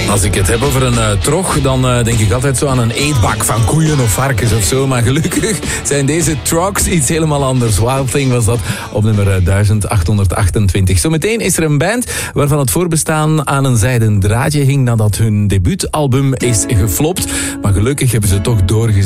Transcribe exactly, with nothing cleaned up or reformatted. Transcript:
Als ik het heb over een uh, trog, dan uh, denk ik altijd zo aan een eetbak van koeien of varkens of zo. Maar gelukkig zijn deze trogs iets helemaal anders. Wild Thing was dat op nummer duizend achthonderdachtentwintig. Zometeen is er een band waarvan het voorbestaan aan een zijden draadje hing nadat hun debuutalbum is geflopt. Maar gelukkig hebben ze toch doorgezet.